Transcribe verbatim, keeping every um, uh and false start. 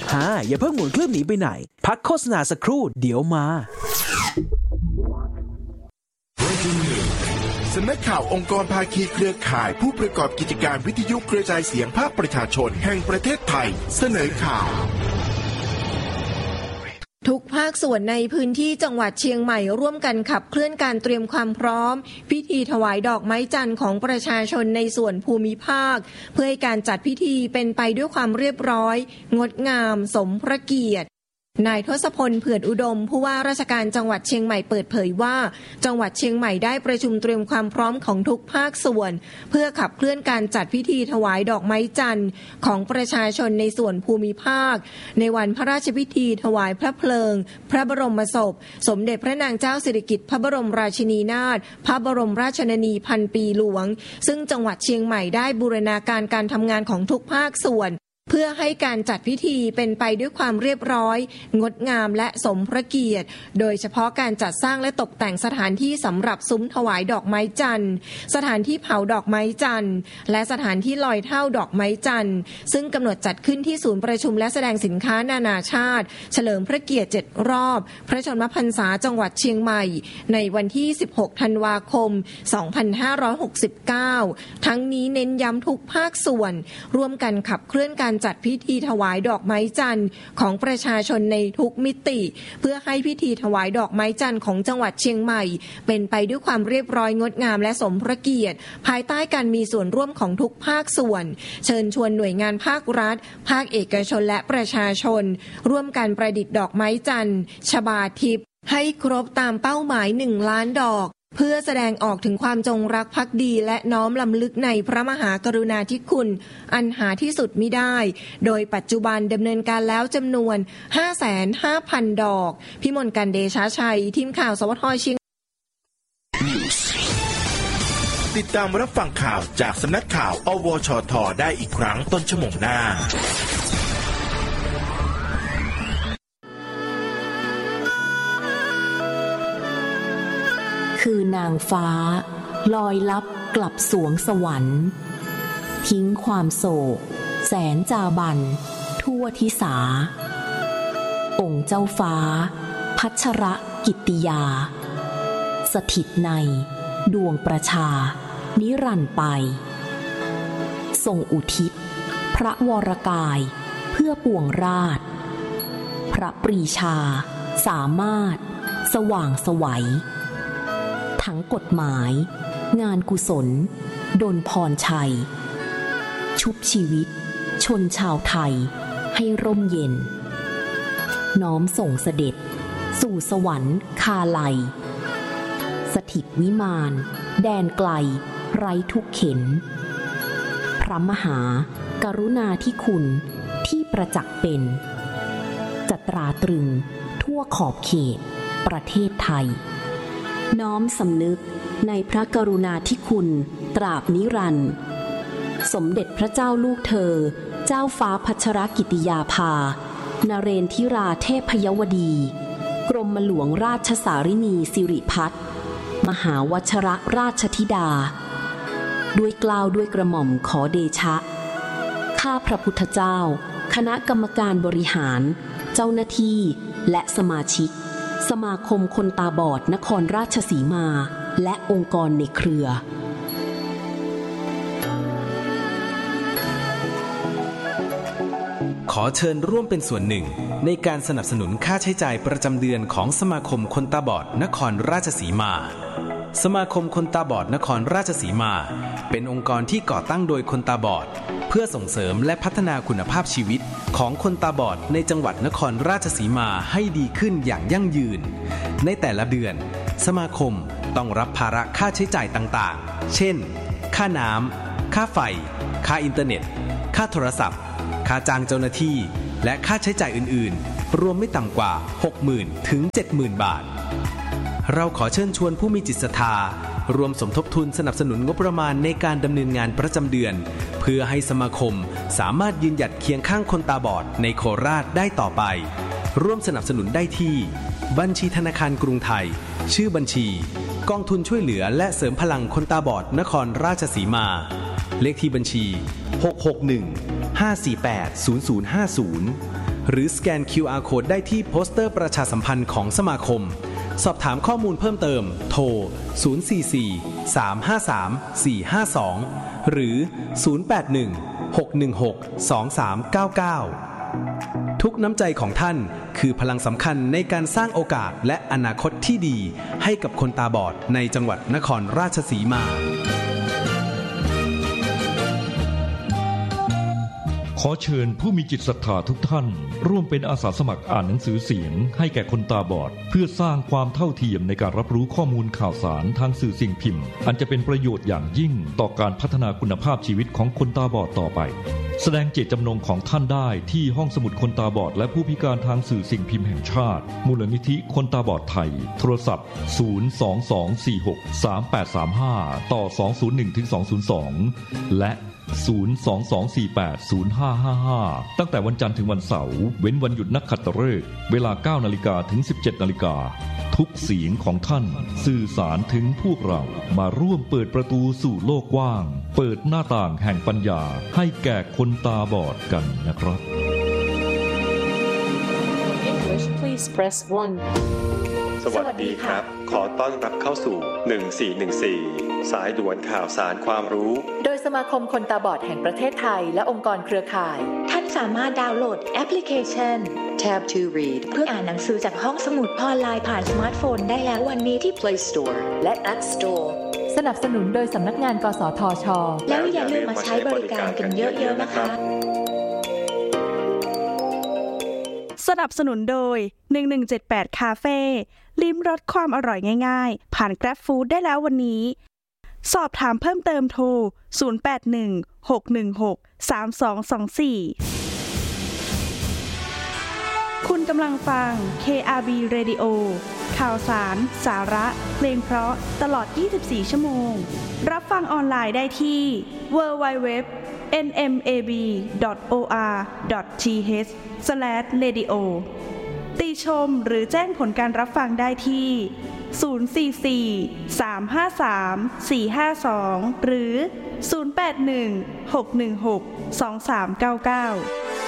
ฮ่าอย่าเพิ่งหมุนเครื่องหนีไปไหนพักโฆษณาสักครู่เดี๋ยวมาสำนักข่าวองค์กรภาคีเครือข่ายผู้ประกอบกิจการวิทยุกระจายเสียงภาคประชาชนแห่งประเทศไทยเสนอข่าวทุกภาคส่วนในพื้นที่จังหวัดเชียงใหม่ร่วมกันขับเคลื่อนการเตรียมความพร้อมพิธีถวายดอกไม้จันทร์ของประชาชนในส่วนภูมิภาคเพื่อให้การจัดพิธีเป็นไปด้วยความเรียบร้อยงดงามสมพระเกียรตินายทศพลเผื่อนอุดมผู้ว่าราชการจังหวัดเชียงใหม่เปิดเผยว่าจังหวัดเชียงใหม่ได้ประชุมเตรียมความพร้อมของทุกภาคส่วนเพื่อขับเคลื่อนการจัดพิธีถวายดอกไม้จันทร์ของประชาชนในส่วนภูมิภาคในวันพระราชพิธีถวายพระเพลิงพระบรมศพสมเด็จพระนางเจ้าสิริกิติ์พระบรมราชินีนาถพระบรมราชชนนีพันปีหลวงซึ่งจังหวัดเชียงใหม่ได้บูรณาการการทำงานของทุกภาคส่วนเพื่อให้การจัดพิธีเป็นไปด้วยความเรียบร้อยงดงามและสมพระเกียรติโดยเฉพาะการจัดสร้างและตกแต่งสถานที่สำหรับซุ้มถวายดอกไม้จันทร์สถานที่เผาดอกไม้จันทร์และสถานที่ลอยเท่าดอกไม้จันทร์ซึ่งกำหนดจัดขึ้นที่ศูนย์ประชุมและแสดงสินค้านานาชาติเฉลิมพระเกียรติเจ็ดรอบพระชนมพรรษาจังหวัดเชียงใหม่ในวันที่สิบหกธันวาคมสองพันห้าร้อยหกสิบเก้าทั้งนี้เน้นย้ำทุกภาคส่วนร่วมกันขับเคลื่อนการจัดพิธีถวายดอกไม้จันทร์ของประชาชนในทุกมิติเพื่อให้พิธีถวายดอกไม้จันทร์ของจังหวัดเชียงใหม่เป็นไปด้วยความเรียบร้อยงดงามและสมพระเกียรติภายใต้การมีส่วนร่วมของทุกภาคส่วนเชิญชวนหน่วยงานภาครัฐภาคเอกชนและประชาชนร่วมกันประดิษฐ์ดอกไม้จันทร์ชบาทิพย์ให้ครบตามเป้าหมายหนึ่งล้านดอกเพื่อแสดงออกถึงความจงรักภักดีและน้อมรำลึกในพระมหากรุณาธิคุณอันหาที่สุดมิได้โดยปัจจุบันดำเนินการแล้วจำนวน ห้าแสนห้าพัน ดอกพิมลกันเดชาชัยทีมข่าวสวทเชียงติดตามรับฟังข่าวจากสำนักข่าวอวชทได้อีกครั้งต้นชั่วโมงหน้าคือนางฟ้าลอยลับกลับสวงสวรรค์ทิ้งความโศกแสนจาบันทั่วทิสาองค์เจ้าฟ้าพัชรกิตติยาสถิตในดวงประชานิรันดร์ไปทรงอุทิศพระวรกายเพื่อปวงราชพระปรีชาสามารถสว่างไสวทั้งกฎหมายงานกุศลดลพรชัยชุบชีวิตชนชาวไทยให้ร่มเย็นน้อมส่งเสด็จสู่สวรรค์คาไลสถิตวิมานแดนไกลไร้ทุกเข็นพระมหากรุณาธิคุณที่ประจักษ์เป็นจะตราตรึงทั่วขอบเขตประเทศไทยน้อมสำนึกในพระกรุณาธิคุณตราบนิรันดร์สมเด็จพระเจ้าลูกเธอเจ้าฟ้าพัชรกิติยาภานเรนทิราเทพยวดีกรมหลวงราชสารินีสิริพัฒน์มหาวชรราชธิดาด้วยเกล้าด้วยกระหม่อมขอเดชะข้าพระพุทธเจ้าคณะกรรมการบริหารเจ้าหน้าที่และสมาชิกสมาคมคนตาบอดนครราชสีมาและองค์กรในเครือขอเชิญร่วมเป็นส่วนหนึ่งในการสนับสนุนค่าใช้จ่ายประจำเดือนของสมาคมคนตาบอดนครราชสีมาสมาคมคนตาบอดนครราชสีมาเป็นองค์กรที่ก่อตั้งโดยคนตาบอดเพื่อส่งเสริมและพัฒนาคุณภาพชีวิตของคนตาบอดในจังหวัดนครราชสีมาให้ดีขึ้นอย่างยั่งยืนในแต่ละเดือนสมาคมต้องรับภาระค่าใช้จ่ายต่างๆเช่นค่าน้ำค่าไฟค่าอินเทอร์เน็ตค่าโทรศัพท์ค่าจ้างเจ้าหน้าที่และค่าใช้จ่ายอื่นๆรวมไม่ต่ำกว่า หกหมื่น ถึง เจ็ดหมื่น บาทเราขอเชิญชวนผู้มีจิตศรัทธารวมสมทบทุนสนับสนุนงบประมาณในการดำเนินงานประจำเดือนเพื่อให้สมาคมสามารถยืนหยัดเคียงข้างคนตาบอดในโคราชได้ต่อไปร่วมสนับสนุนได้ที่บัญชีธนาคารกรุงไทยชื่อบัญชีกองทุนช่วยเหลือและเสริมพลังคนตาบอดนครราชสีมาเลขที่บัญชีหก หก หนึ่ง ห้า สี่ แปด ศูนย์ ศูนย์ ห้า ศูนย์หรือสแกน คิว อาร์ Code ได้ที่โปสเตอร์ประชาสัมพันธ์ของสมาคมสอบถามข้อมูลเพิ่มเติมโทรศูนย์ สี่ สี่ สาม ห้า สาม สี่ ห้า สองหรือศูนย์ แปด หนึ่ง หก หนึ่ง หก สอง สาม เก้า เก้าทุกน้ำใจของท่านคือพลังสำคัญในการสร้างโอกาสและอนาคตที่ดีให้กับคนตาบอดในจังหวัดนครราชสีมาขอเชิญผู้มีจิตศรัทธาทุกท่านร่วมเป็นอาสาสมัครอ่านหนังสือเสียงให้แก่คนตาบอดเพื่อสร้างความเท่าเทียมในการรับรู้ข้อมูลข่าวสารทางสื่อสิ่งพิมพ์อันจะเป็นประโยชน์อย่างยิ่งต่อการพัฒนาคุณภาพชีวิตของคนตาบอดต่อไปแสดงเจตจำนงของท่านได้ที่ห้องสมุดคนตาบอดและผู้พิการทางสื่อสิ่งพิมพ์แห่งชาติมูลนิธิคนตาบอดไทยโทรศัพท์ศูนย์ สอง สอง สี่ หก สาม แปด สาม ห้าต่อสองศูนย์หนึ่งถึงสองศูนย์สองและศูนย์ สอง สอง สี่ แปด ศูนย์ ห้า ห้า ห้าตั้งแต่วันจันทร์ถึงวันเสาร์เว้นวันหยุดนักขัตฤกษ์เวลา เก้านาฬิกา ถึง สิบเจ็ดนาฬิกาทุกเสียงของท่านสื่อสารถึงพวกเรามาร่วมเปิดประตูสู่โลกกว้างเปิดหน้าต่างแห่งปัญญาให้แก่คนตาบอดกันนะครับ English please press one สวัสดีครับขอต้อนรับเข้าสู่หนึ่งสี่หนึ่งสี่สายด่วนข่าวสารความรู้โดยสมาคมคนตาบอดแห่งประเทศไทยและองค์กรเครือข่ายท่านสามารถดาวน์โหลดแอปพลิเคชัน Tab to Read เพื่ออ่านหนังสือจากห้องสมุดออนไลน์ผ่านสมาร์ทโฟนได้แล้ววันนี้ที่ Play Store และ App Store สนับสนุนโดยสำนักงานกสทช. แล้วอย่าลืมมาใช้บริการกันเยอะๆนะคะสนับสนุนโดยหนึ่งหนึ่งเจ็ดแปดคาเฟ่ลิ้มรสความอร่อยง่ายๆผ่าน Grab Food ได้แล้ววันนี้สอบถามเพิ่มเติมโทรศูนย์ แปด หนึ่ง หก หนึ่ง หก สาม สอง สอง สี่คุณกำลังฟัง เค อาร์ บี Radio ข่าวสารสาระเพลงเพราะตลอดยี่สิบสี่ชั่วโมงรับฟังออนไลน์ได้ที่ ดับเบิลยู ดับเบิลยู ดับเบิลยู ดอท เอ็น เอ็ม เอ บี ดอท โอ อาร์ ดอท ที เอช สแลช เรดิโอ ติชมหรือแจ้งผลการรับฟังได้ที่ศูนย์ สี่ สี่ สาม ห้า สาม สี่ ห้า สองหรือศูนย์ แปด หนึ่ง หก หนึ่ง หก สอง สาม เก้า เก้า